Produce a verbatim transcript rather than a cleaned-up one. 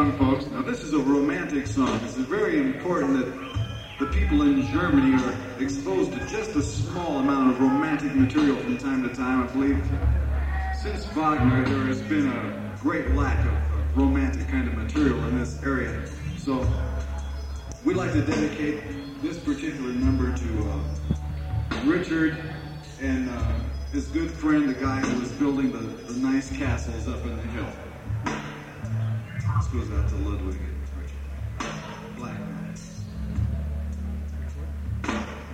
song, folks. Now, this is a romantic song. This is very important that the people in Germany are exposed to just a small amount of romantic material from time to time. I believe since Wagner, there has been a great lack of romantic kind of material in this area. So we'd like to dedicate this particular number to uh, Richard and uh, his good friend, the guy who was building the, the nice castles up in the hill. This goes out to Ludwig and Richard. Black.